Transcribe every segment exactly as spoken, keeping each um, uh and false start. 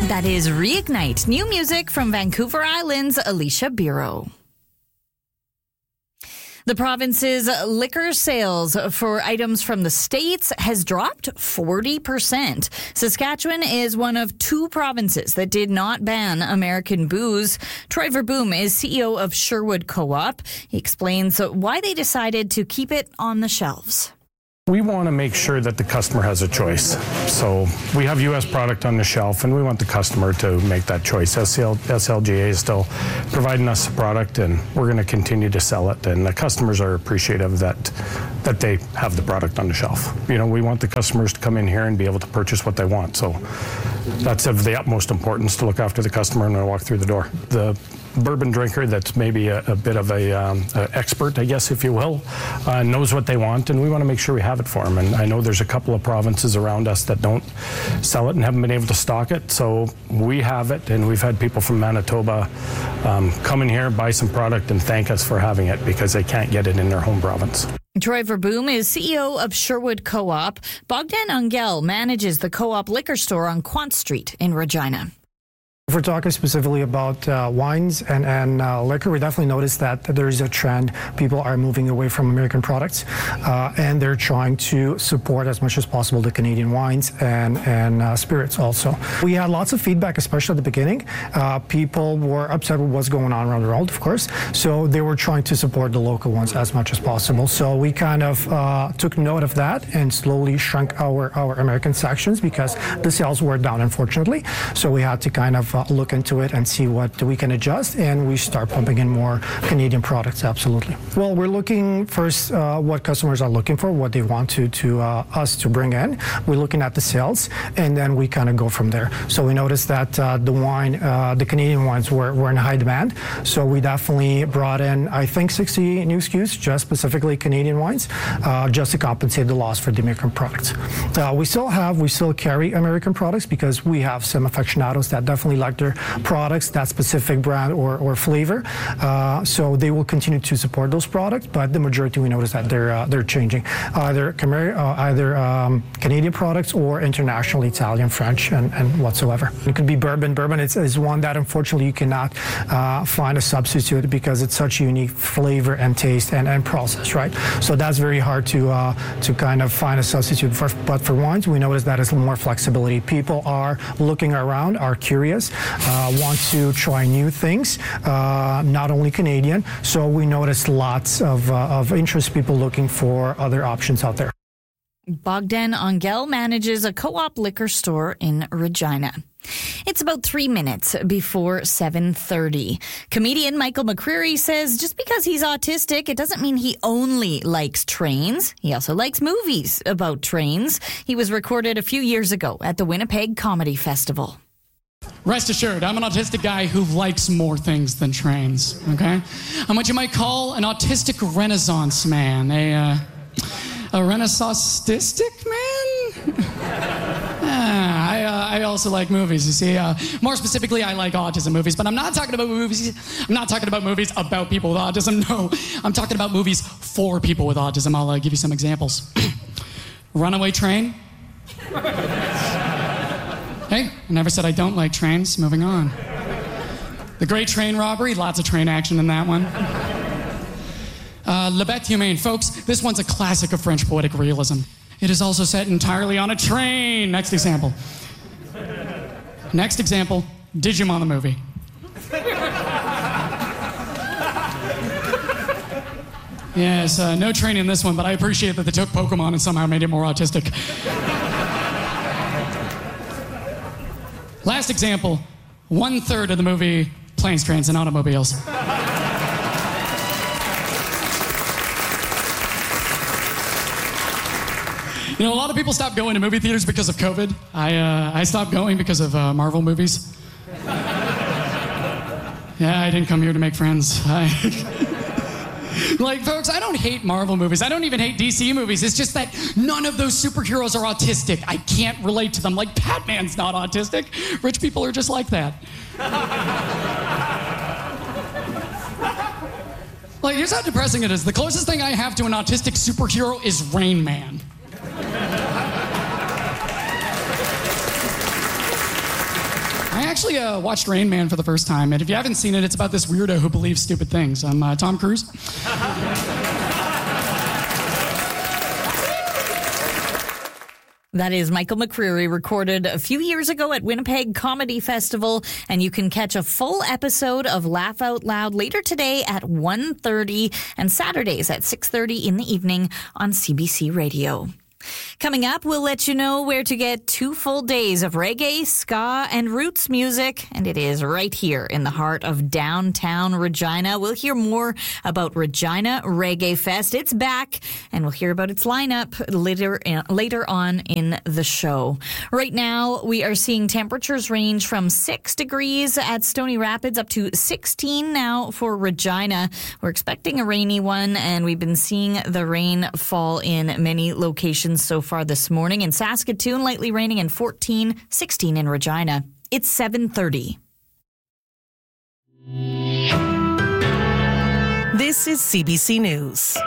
That is Reignite, new music from Vancouver Island's Alicia Biro. The province's liquor sales for items from the States has dropped forty percent. Saskatchewan is one of two provinces that did not ban American booze. Troy Verboom is C E O of Sherwood Co-op. He explains why they decided to keep it on the shelves. We want to make sure that the customer has a choice. So we have U S product on the shelf, and we want the customer to make that choice. S L G A is still providing us a product, and we're going to continue to sell it. And the customers are appreciative that that they have the product on the shelf. You know, we want the customers to come in here and be able to purchase what they want. So that's of the utmost importance, to look after the customer when they walk through the door. The bourbon drinker that's maybe a, a bit of a, um, a expert, I guess, if you will, uh, knows what they want, and we want to make sure we have it for them. And I know there's a couple of provinces around us that don't sell it and haven't been able to stock it, so we have it, and we've had people from Manitoba um, come in here, buy some product, and thank us for having it because they can't get it in their home province. Troy Verboom is C E O of Sherwood Co-op. Bogdan Angel manages the Co-op liquor store on Quant Street in Regina. If we're talking specifically about uh, wines and, and uh, liquor, we definitely noticed that there is a trend. People are moving away from American products, uh, and they're trying to support as much as possible the Canadian wines and, and uh, spirits also. We had lots of feedback, especially at the beginning. Uh, people were upset with what's going on around the world, of course, so they were trying to support the local ones as much as possible. So we kind of uh, took note of that and slowly shrunk our, our American sections because the sales were down, unfortunately. So we had to kind of Uh, look into it and see what we can adjust, and we start pumping in more Canadian products, absolutely. Well, we're looking first uh, what customers are looking for, what they want to, to uh, us to bring in. We're looking at the sales, and then we kind of go from there. So we noticed that uh, the wine, uh, the Canadian wines were, were in high demand, so we definitely brought in, I think, sixty new S K Us, just specifically Canadian wines, uh, just to compensate the loss for the American products. Uh, we still have, we still carry American products because we have some aficionados that definitely like their products, that specific brand or, or flavor. Uh, so they will continue to support those products, but the majority we notice that they're uh, they're changing. Either uh, either um, Canadian products or international, Italian, French, and, and whatsoever. It could be bourbon. Bourbon is, is one that unfortunately you cannot uh, find a substitute because it's such a unique flavor and taste and, and process, right? So that's very hard to uh, to kind of find a substitute for. But for wines, we notice that it's more flexibility. People are looking around, are curious, Uh, want to try new things, uh, not only Canadian. So we noticed lots of, uh, of interest, people looking for other options out there. Bogdan Angel manages a Co-op liquor store in Regina. It's about three minutes before seven thirty. Comedian Michael McCreary says just because he's autistic, it doesn't mean he only likes trains. He also likes movies about trains. He was recorded a few years ago at the Winnipeg Comedy Festival. Rest assured, I'm an autistic guy who likes more things than trains, okay? I'm what you might call an autistic renaissance man, a, uh, a renaissance-tistic man? ah, I, uh, I also like movies, you see. Uh, more specifically, I like autism movies, but I'm not talking about movies, I'm not talking about movies about people with autism, no. I'm talking about movies for people with autism. I'll uh, give you some examples. Runaway Train. Hey, I never said I don't like trains. Moving on. The Great Train Robbery, lots of train action in that one. Uh, La Bête Humaine. Folks, this one's a classic of French poetic realism. It is also set entirely on a train. Next example. Next example, Digimon the movie. Yes, uh, no train in this one, but I appreciate that they took Pokemon and somehow made it more autistic. Last example, one third of the movie Planes, Trains, and Automobiles. You know, a lot of people stopped going to movie theaters because of COVID. I, uh, I stopped going because of uh, Marvel movies. Yeah, I didn't come here to make friends. I... Like, folks, I don't hate Marvel movies. I don't even hate D C movies. It's just that none of those superheroes are autistic. I can't relate to them. Like, Batman's not autistic. Rich people are just like that. Like, here's how depressing it is. The closest thing I have to an autistic superhero is Rain Man. I actually uh, watched Rain Man for the first time, and if you haven't seen it, it's about this weirdo who believes stupid things. I'm uh, Tom Cruise. That is Michael McCreary, recorded a few years ago at Winnipeg Comedy Festival, and you can catch a full episode of Laugh Out Loud later today at one thirty and Saturdays at six thirty in the evening on C B C Radio. Coming up, we'll let you know where to get two full days of reggae, ska, and roots music, and it is right here in the heart of downtown Regina. We'll hear more about Regina Reggae Fest. It's back, and we'll hear about its lineup later, later on in the show. Right now, we are seeing temperatures range from six degrees at Stony Rapids up to sixteen now for Regina. We're expecting a rainy one, and we've been seeing the rain fall in many locations so far this morning. In Saskatoon, lightly raining, and fourteen, sixteen in Regina. It's seven thirty. This is C B C News.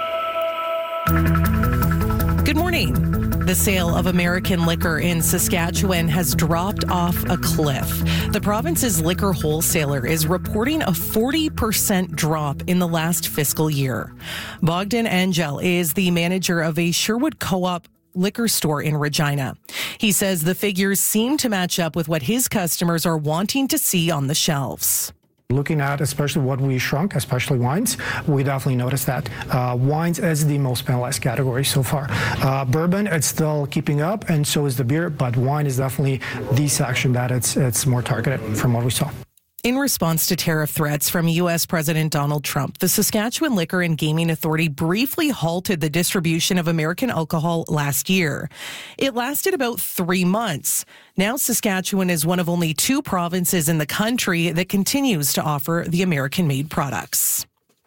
Good morning. The sale of American liquor in Saskatchewan has dropped off a cliff. The province's liquor wholesaler is reporting a forty percent drop in the last fiscal year. Bogdan Angel is the manager of a Sherwood Co-op liquor store in Regina. He says the figures seem to match up with what his customers are wanting to see on the shelves. Looking at especially what we shrunk, especially wines, we definitely noticed that. Uh, wines is the most penalized category so far. Uh, bourbon, it's still keeping up, and so is the beer, but wine is definitely the section that it's it's more targeted from what we saw. In response to tariff threats from U S President Donald Trump, the Saskatchewan Liquor and Gaming Authority briefly halted the distribution of American alcohol last year. It lasted about three months. Now Saskatchewan is one of only two provinces in the country that continues to offer the American-made products.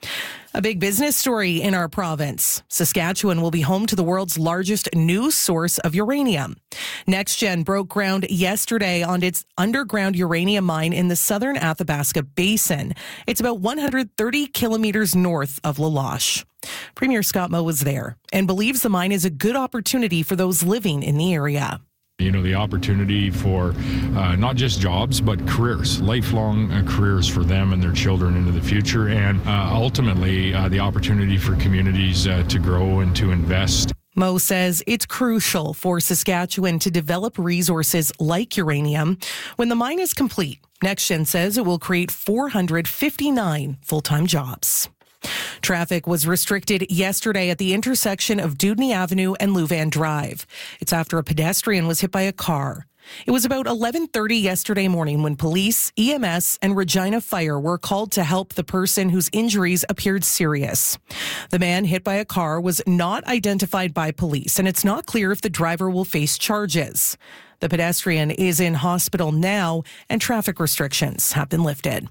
A big business story in our province. Saskatchewan will be home to the world's largest new source of uranium. NextGen broke ground yesterday on its underground uranium mine in the southern Athabasca Basin. It's about one hundred thirty kilometers north of La Loche. Premier Scott Moe was there and believes the mine is a good opportunity for those living in the area. You know, the opportunity for uh, not just jobs, but careers, lifelong uh, careers for them and their children into the future, and uh, ultimately uh, the opportunity for communities uh, to grow and to invest. Moe says it's crucial for Saskatchewan to develop resources like uranium. When the mine is complete, NextGen says it will create four hundred fifty-nine full-time jobs. Traffic was restricted yesterday at the intersection of Dewdney Avenue and Louvain Drive. It's after a pedestrian was hit by a car. It was about eleven thirty yesterday morning when police, E M S, and Regina Fire were called to help the person whose injuries appeared serious. The man hit by a car was not identified by police, and it's not clear if the driver will face charges. The pedestrian is in hospital now, and traffic restrictions have been lifted.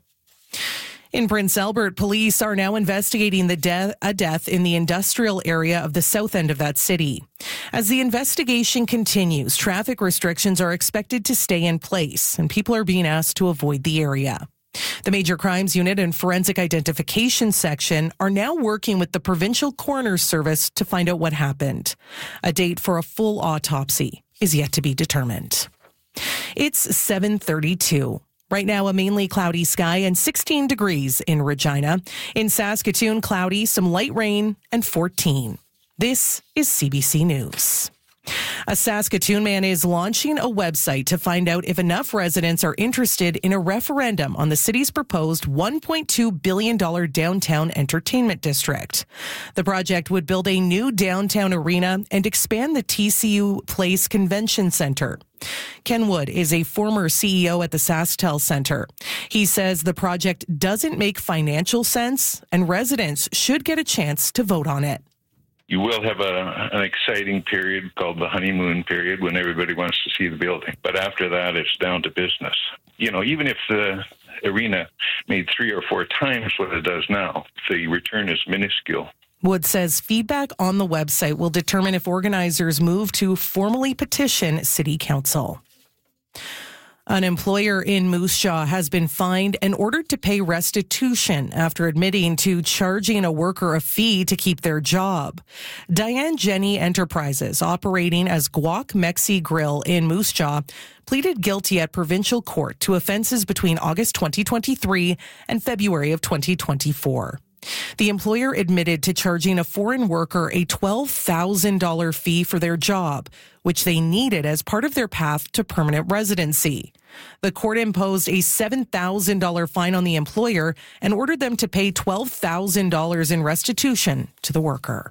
In Prince Albert, police are now investigating the de- a death in the industrial area of the south end of that city. As the investigation continues, traffic restrictions are expected to stay in place, and people are being asked to avoid the area. The Major Crimes Unit and Forensic Identification Section are now working with the Provincial Coroner's Service to find out what happened. A date for a full autopsy is yet to be determined. It's seven thirty-two. Right now, a mainly cloudy sky and sixteen degrees in Regina. In Saskatoon, cloudy, some light rain, and fourteen. This is C B C News. A Saskatoon man is launching a website to find out if enough residents are interested in a referendum on the city's proposed one point two billion dollars downtown entertainment district. The project would build a new downtown arena and expand the T C U Place Convention Center. Ken Wood is a former C E O at the SaskTel Center. He says the project doesn't make financial sense and residents should get a chance to vote on it. You will have a, an exciting period called the honeymoon period when everybody wants to see the building. But after that, it's down to business. You know, even if the arena made three or four times what it does now, the return is minuscule. Wood says feedback on the website will determine if organizers move to formally petition City Council. An employer in Moose Jaw has been fined and ordered to pay restitution after admitting to charging a worker a fee to keep their job. Diane Jenny Enterprises, operating as Guac Mexi Grill in Moose Jaw, pleaded guilty at provincial court to offenses between August twenty twenty-three and February of twenty twenty-four. The employer admitted to charging a foreign worker a twelve thousand dollars fee for their job, which they needed as part of their path to permanent residency. The court imposed a seven thousand dollars fine on the employer and ordered them to pay twelve thousand dollars in restitution to the worker.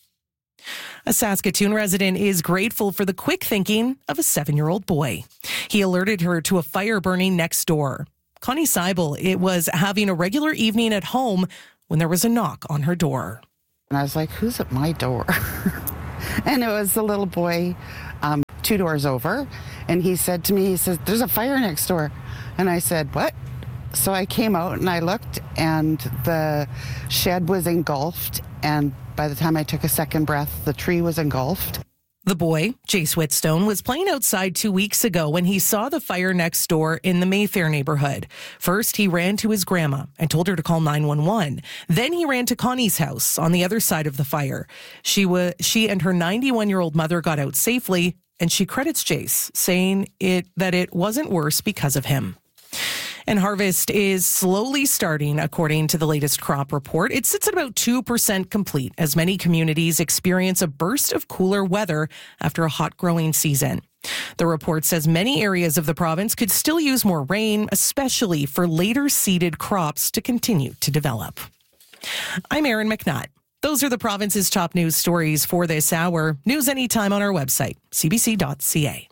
A Saskatoon resident is grateful for the quick thinking of a seven-year-old boy. He alerted her to a fire burning next door. Connie Seibel, it was having a regular evening at home when there was a knock on her door. And I was like, who's at my door? And it was the little boy um, two doors over. And he said to me, he says, there's a fire next door. And I said, what? So I came out and I looked and the shed was engulfed. And by the time I took a second breath, the tree was engulfed. The boy, Jace Whitstone, was playing outside two weeks ago when he saw the fire next door in the Mayfair neighborhood. First, he ran to his grandma and told her to call nine one one. Then he ran to Connie's house on the other side of the fire. She was, she and her ninety-one-year-old mother got out safely, and she credits Jace, saying it that it wasn't worse because of him. And harvest is slowly starting, according to the latest crop report. It sits at about two percent complete as many communities experience a burst of cooler weather after a hot growing season. The report says many areas of the province could still use more rain, especially for later seeded crops to continue to develop. I'm Erin McNutt. Those are the province's top news stories for this hour. News anytime on our website, c b c dot c a.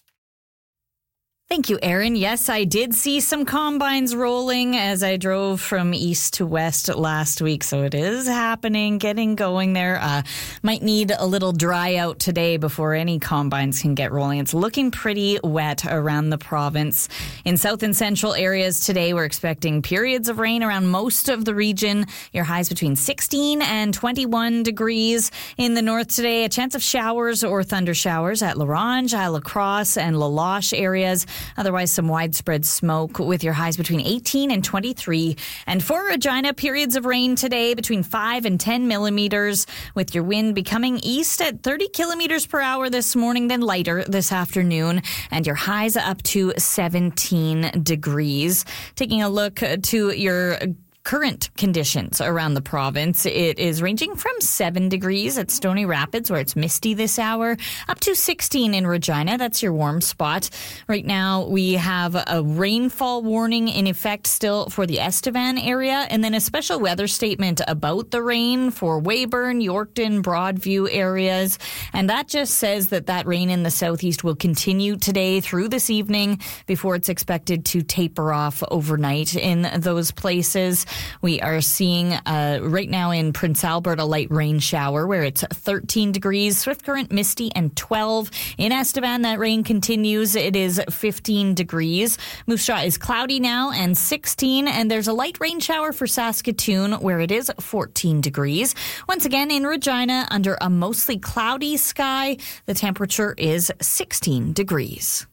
Thank you, Erin. Yes, I did see some combines rolling as I drove from east to west last week, so it is happening, getting going there. Uh, might need a little dry out today before any combines can get rolling. It's looking pretty wet around the province. In south and central areas today, we're expecting periods of rain around most of the region. Your highs between sixteen and twenty-one degrees. In the north today, a chance of showers or thunder showers at La Ronge, Isle La Crosse, and La Loche areas. Otherwise, some widespread smoke with your highs between eighteen and twenty-three. And for Regina, periods of rain today between five and ten millimeters, with your wind becoming east at thirty kilometers per hour this morning, then lighter this afternoon, and your highs up to seventeen degrees. Taking a look to your current conditions around the province. It is ranging from seven degrees at Stony Rapids, where it's misty this hour, up to sixteen in Regina. That's your warm spot. Right now, we have a rainfall warning in effect still for the Estevan area, and then a special weather statement about the rain for Weyburn, Yorkton, Broadview areas. And that just says that that rain in the southeast will continue today through this evening before it's expected to taper off overnight in those places. We are seeing uh, right now in Prince Albert a light rain shower where it's thirteen degrees, Swift Current misty and twelve. In Estevan, that rain continues. It is fifteen degrees. Moose Jaw is cloudy now and sixteen, and there's a light rain shower for Saskatoon where it is fourteen degrees. Once again, in Regina, under a mostly cloudy sky, the temperature is sixteen degrees.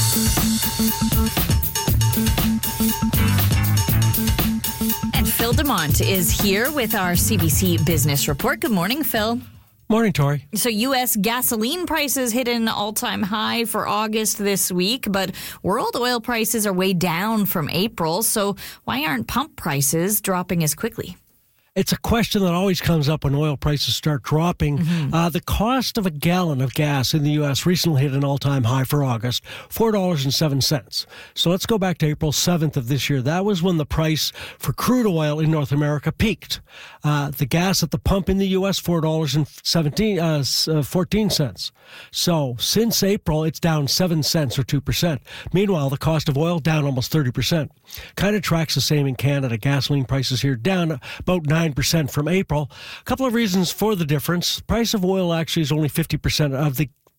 And Phil Demont is here with our C B C Business Report. Good morning, Phil. Morning, Tori. So U S gasoline prices hit an all-time high for August this week, but world oil prices are way down from April. So why aren't pump prices dropping as quickly? It's a question that always comes up when oil prices start dropping. Mm-hmm. Uh, the cost of a gallon of gas in the U S recently hit an all-time high for August, four dollars and seven cents. So let's go back to April seventh of this year. That was when the price for crude oil in North America peaked. Uh, the gas at the pump in the U S, four dollars and fourteen cents. So since April, it's down seven cents or two percent. Meanwhile, the cost of oil down almost thirty percent. Kind of tracks the same in Canada. Gasoline prices here down about nine percent from April. A couple of reasons for the difference. Price of oil actually is only fifty percent of the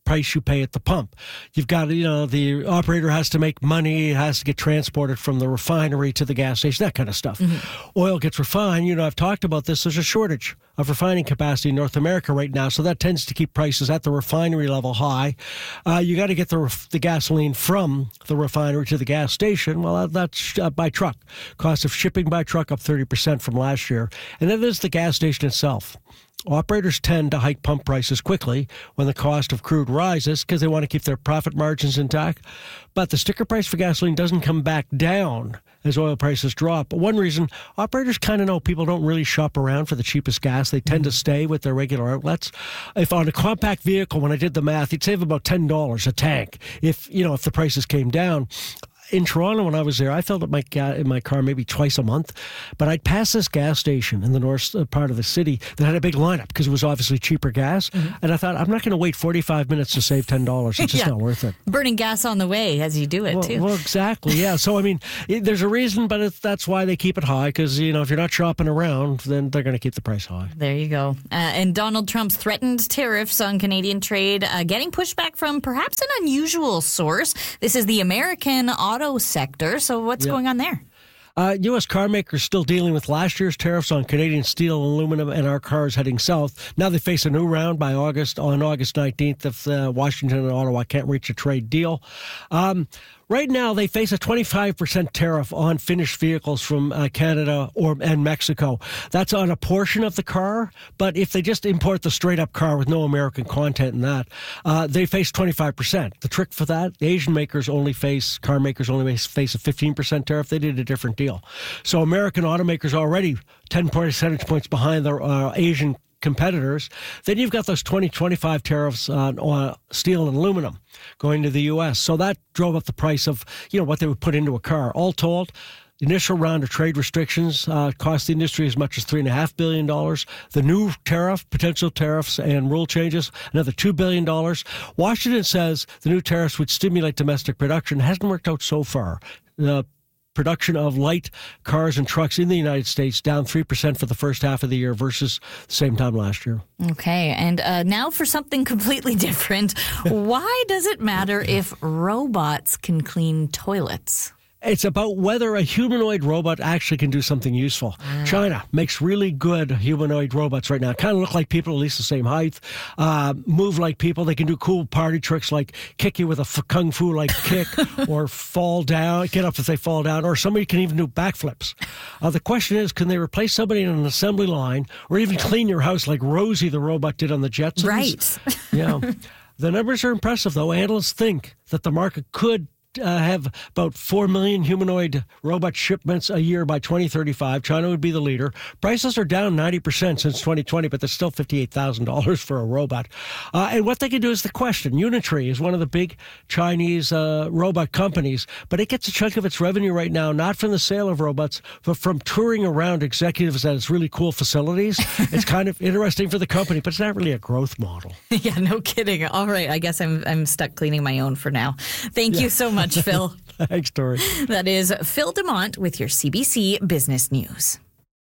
price you pay at the pump. You've got, you know, the operator has to make money, it has to get transported from the refinery to the gas station, that kind of stuff. Mm-hmm. Oil gets refined. You know, I've talked about this. There's a shortage of refining capacity in North America right now, so that tends to keep prices at the refinery level high. Uh, you got to get the ref- the gasoline from the refinery to the gas station. Well, that's uh, by truck. Cost of shipping by truck up thirty percent from last year. And then there's the gas station itself. Operators tend to hike pump prices quickly when the cost of crude rises because they want to keep their profit margins intact. But the sticker price for gasoline doesn't come back down as oil prices drop. One reason, operators kind of know people don't really shop around for the cheapest gas. They tend mm-hmm. to stay with their regular outlets. If on a compact vehicle, when I did the math, you'd save about ten dollars a tank if, you know, if the prices came down. In Toronto, when I was there, I filled up my ga- in my car maybe twice a month, but I'd pass this gas station in the north part of the city that had a big lineup because it was obviously cheaper gas, mm-hmm. and I thought, I'm not going to wait forty-five minutes to save ten dollars. It's just yeah. not worth it. Burning gas on the way as you do it, well, too. Well, exactly, yeah. So, I mean, it, there's a reason, but it's, that's why they keep it high, because, you know, if you're not shopping around, then they're going to keep the price high. There you go. Uh, and Donald Trump's threatened tariffs on Canadian trade uh, getting pushback from perhaps an unusual source. This is the American auto sector. So what's yep. going on there? Uh, U S car makers still dealing with last year's tariffs on Canadian steel, aluminum, and our cars heading south. Now they face a new round by August on August nineteenth if uh, Washington and Ottawa can't reach a trade deal. Um, Right now, they face a twenty-five percent tariff on finished vehicles from uh, Canada or and Mexico. That's on a portion of the car, but if they just import the straight-up car with no American content in that, uh, they face twenty-five percent. The trick for that, the Asian makers only face, car makers only face a fifteen percent tariff. They did a different deal. So American automakers already ten percentage points behind their uh, Asian competitors. Then you've got those twenty twenty-five tariffs on, on steel and aluminum going to the U S. So that drove up the price of, you know, what they would put into a car. All told, the initial round of trade restrictions uh, cost the industry as much as three point five billion dollars. The new tariff, potential tariffs and rule changes, another two billion dollars. Washington says the new tariffs would stimulate domestic production. It hasn't worked out so far. The production of light cars and trucks in the United States down three percent for the first half of the year versus the same time last year. Okay, and uh, now for something completely different. Why does it matter if robots can clean toilets? It's about whether a humanoid robot actually can do something useful. Ah. China makes really good humanoid robots right now. Kind of look like people, at least the same height, uh, move like people. They can do cool party tricks like kick you with a f- kung fu-like kick or fall down, get up if they fall down, or somebody can even do backflips. Uh, the question is, can they replace somebody in an assembly line or even clean your house like Rosie the robot did on the Jetsons? Right. Yeah. The numbers are impressive, though. Analysts think that the market could Uh, have about four million humanoid robot shipments a year by twenty thirty-five. China would be the leader. Prices are down ninety percent since twenty twenty, but they're still fifty-eight thousand dollars for a robot. Uh, and what they can do is the question. Unitree is one of the big Chinese uh, robot companies, but it gets a chunk of its revenue right now, not from the sale of robots, but from touring around executives at its really cool facilities. It's kind of interesting for the company, but it's not really a growth model. Yeah, no kidding. All right, I guess I'm I'm stuck cleaning my own for now. Thank yeah. you so much, Phil. Thanks, Tori. That is Phil DeMont with your C B C Business News.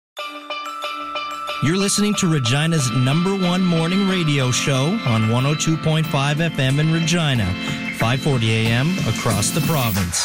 You're listening to Regina's number one morning radio show on one oh two point five F M in Regina, five forty A M across the province.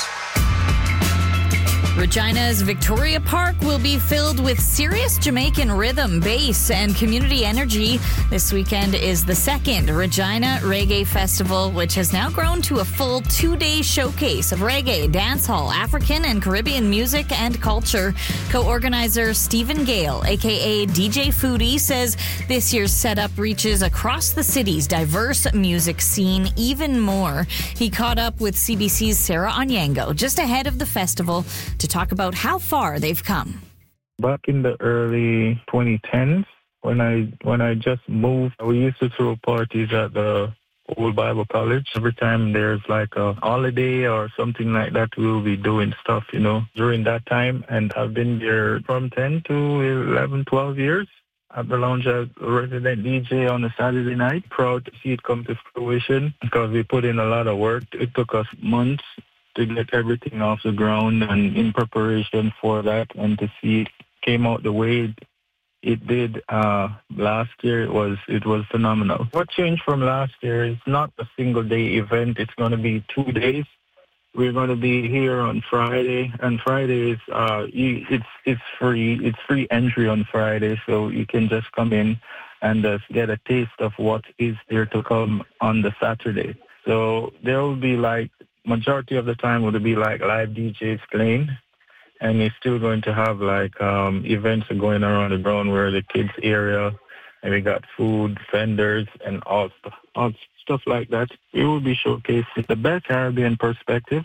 Regina's Victoria Park will be filled with serious Jamaican rhythm, bass, and community energy. This weekend is the second Regina Reggae Festival, which has now grown to a full two-day showcase of reggae, dancehall, African, and Caribbean music and culture. Co-organizer Stephen Gale, a k a. D J Foodie, says this year's setup reaches across the city's diverse music scene even more. He caught up with C B C's Sarah Onyango just ahead of the festival to talk about how far they've come. Back in the early twenty tens, when I when I just moved, we used to throw parties at the Old Bible College. Every time there's like a holiday or something like that, we'll be doing stuff, you know, during that time. And I've been there from ten to eleven, twelve years at the lounge as a resident D J on a Saturday night. Proud to see it come to fruition because we put in a lot of work. It took us months to get everything off the ground and in preparation for that, and to see it came out the way it, it did uh, last year. It was it was phenomenal. What changed from last year is not a single day event. It's going to be two days. We're going to be here on Friday, and Friday is uh, you, it's it's free. It's free entry on Friday, so you can just come in and uh, get a taste of what is there to come on the Saturday. So there will be like majority of the time will be like live D Js playing, and you're still going to have like um, events going around the ground where the kids area, and we got food vendors and all stuff. All stuff like that. We will be showcasing the best Caribbean perspective,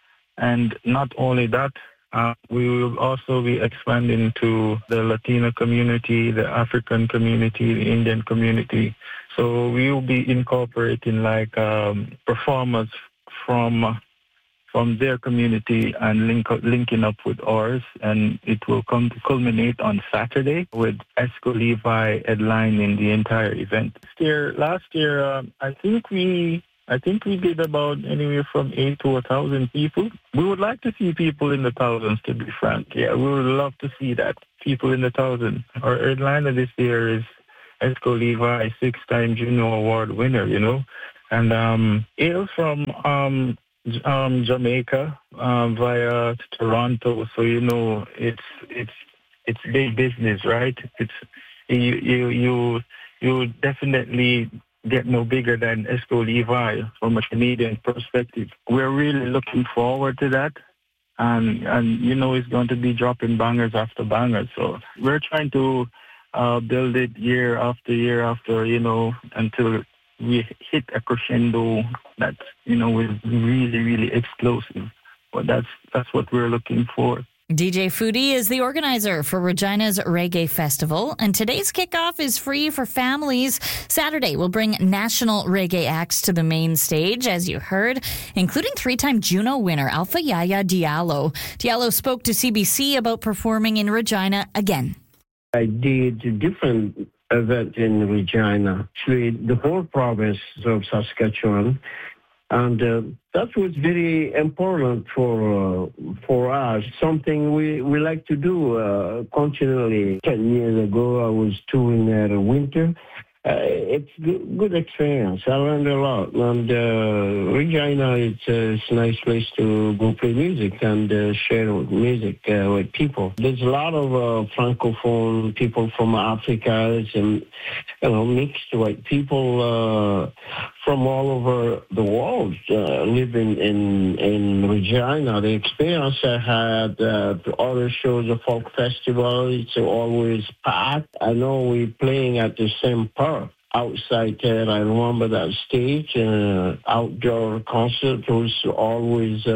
and not only that, uh, we will also be expanding to the Latino community, the African community, the Indian community. So we will be incorporating like um, performers from from their community and link up, linking up with ours, and it will come to culminate on Saturday with Esco Levi headlining the entire event. Last year, last year um, I think we, I think we did about anywhere from eight to a thousand people. We would like to see people in the thousands, to be frank. Yeah, we would love to see that people in the thousands. Our headliner this year is Esco Levi, six-time Juno Award winner. You know, and um, hails from um. Um, Jamaica uh, via Toronto, so you know it's it's it's big business, right? It's you you you you definitely get no bigger than Esco Levi from a Canadian perspective. We're really looking forward to that, and and you know it's going to be dropping bangers after bangers. So we're trying to uh, build it year after year after you know until we hit a crescendo that, you know, is really, really explosive. But that's that's what we're looking for. D J Foodie is the organizer for Regina's Reggae Festival, and today's kickoff is free for families. Saturday will bring national reggae acts to the main stage, as you heard, including three-time Juno winner Alpha Yaya Diallo. Diallo spoke to C B C about performing in Regina again. I did different event in Regina, actually the whole province of Saskatchewan, and uh, that was very important for uh, for us. Something we, we like to do uh, continually. Ten years ago, I was touring at uh, winter. Uh, it's good, good experience. I learned a lot. And uh, Regina, it's, uh, it's a nice place to go play music and uh, share music uh, with people. There's a lot of uh, francophone people from Africa, and you know, mixed white people uh, from all over the world uh, living in in Regina. The experience I had at uh, other shows, the folk festival, it's always packed. I know we're playing at the same park outside there. I remember that stage, uh, outdoor concert was always uh,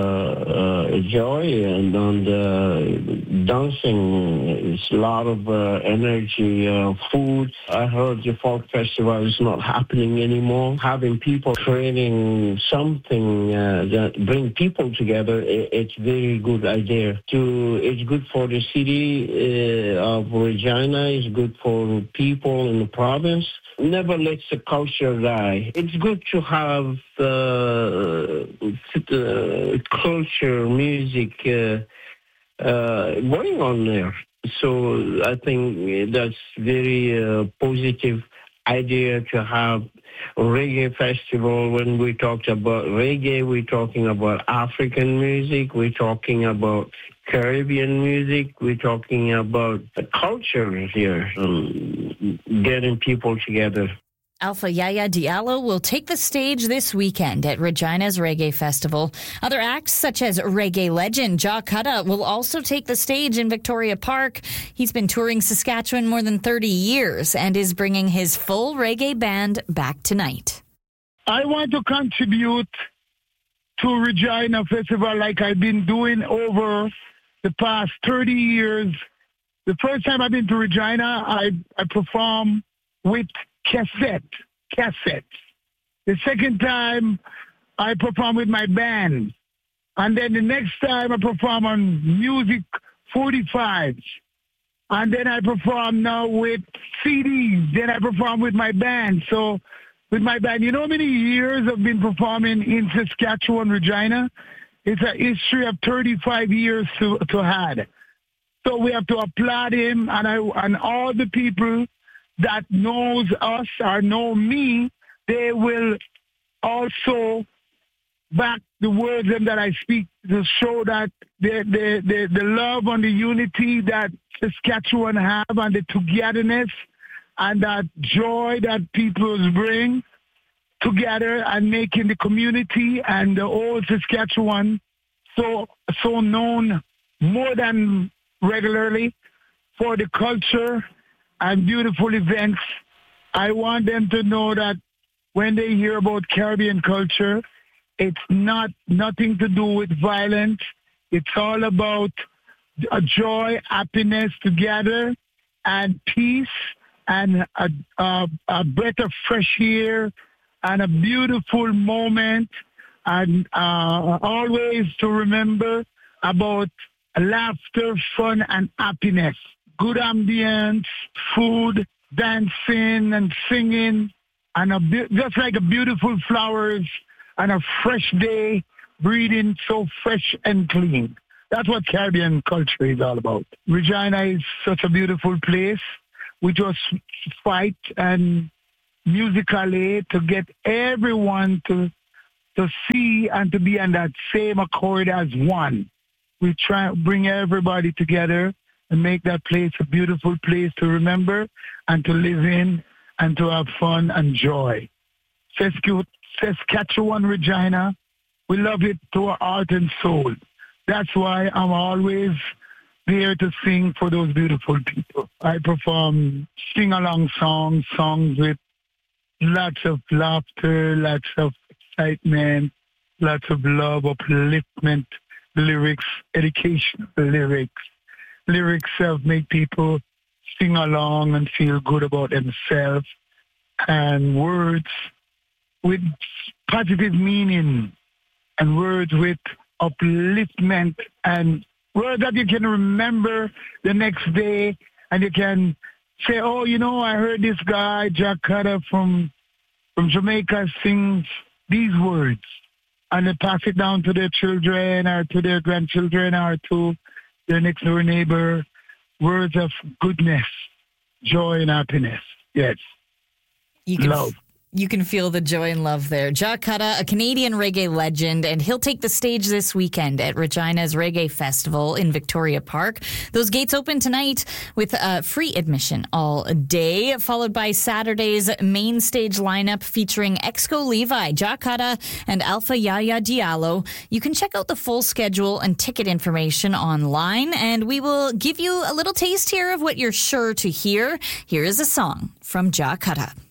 uh, a joy, and, and uh, dancing is a lot of uh, energy, uh, food. I heard the folk festival is not happening anymore. Having people creating something uh, that bring people together, it, it's very good idea. To it's good for the city uh, of Regina. It's good for people in the province. Never let the culture die. It's good to have uh, uh, culture, music uh, uh, going on there. So I think that's very uh, positive idea to have a reggae festival. When we talked about reggae, we're talking about African music, we're talking about Caribbean music, we're talking about the culture here, um, getting people together. Alpha Yaya Diallo will take the stage this weekend at Regina's Reggae Festival. Other acts, such as reggae legend Jah Cutta, will also take the stage in Victoria Park. He's been touring Saskatchewan more than thirty years and is bringing his full reggae band back tonight. I want to contribute to Regina Festival like I've been doing over the past thirty years. The first time I've been to Regina, I, I performed with cassette, cassette. The second time, I perform with my band. And then the next time, I perform on Music forty-fives. And then I perform now with C Ds. Then I perform with my band. So with my band, you know how many years I've been performing in Saskatchewan, Regina? It's a history of thirty-five years to, to had. So we have to applaud him, and I and all the people that knows us or know me, they will also back the words that I speak to show that the the, the, the love and the unity that Saskatchewan have and the togetherness and that joy that people bring together and making the community and the old Saskatchewan so so known more than regularly for the culture and beautiful events. I want them to know that when they hear about Caribbean culture, it's not nothing to do with violence. It's all about a joy, happiness together, and peace, and a, a, a breath of fresh air, and a beautiful moment, and uh, always to remember about laughter, fun, and happiness. Good ambience, food, dancing, and singing, and a be- just like a beautiful flowers and a fresh day, breathing so fresh and clean. That's what Caribbean culture is all about. Regina is such a beautiful place. We just fight and musically to get everyone to to see and to be on that same accord as one. We try to bring everybody together and make that place a beautiful place to remember and to live in and to have fun and joy. Saskatchewan, Regina, we love it to our heart and soul. That's why I'm always there to sing for those beautiful people. I perform sing-along songs, songs with lots of laughter, lots of excitement, lots of love, upliftment, lyrics, educational lyrics. Lyrics that make people sing along and feel good about themselves, and words with positive meaning, and words with upliftment, and words that you can remember the next day, and you can say, oh, you know, I heard this guy, Jack Carter from from Jamaica, sings these words, and they pass it down to their children or to their grandchildren or to their next door neighbor. Words of goodness, joy, and happiness. Yes. You can love. You can feel the joy and love there. Jack Cutta, a Canadian reggae legend, and he'll take the stage this weekend at Regina's Reggae Festival in Victoria Park. Those gates open tonight with uh, free admission all day, followed by Saturday's main stage lineup featuring Exco Levi, Jack Cutta, and Alpha Yaya Diallo. You can check out the full schedule and ticket information online, and we will give you a little taste here of what you're sure to hear. Here is a song from Jack Cutta.